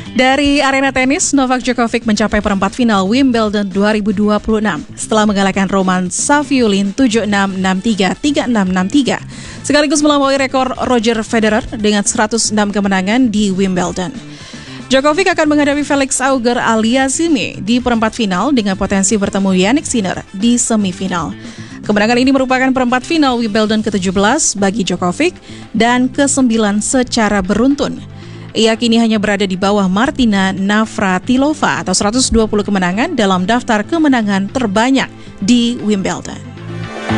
Dari arena tenis, Novak Djokovic mencapai perempat final Wimbledon 2026 setelah mengalahkan Roman Safiullin 7-6, 6-3, 3-6, 6-3, sekaligus melampaui rekor Roger Federer dengan 106 kemenangan di Wimbledon. Djokovic akan menghadapi Felix Auger-Aliassime di perempat final dengan potensi bertemu Jannik Sinner di semifinal. Kemenangan ini merupakan perempat final Wimbledon ke-17 bagi Djokovic dan ke-9 secara beruntun. Ia kini hanya berada di bawah Martina Navratilova atau 120 kemenangan dalam daftar kemenangan terbanyak di Wimbledon.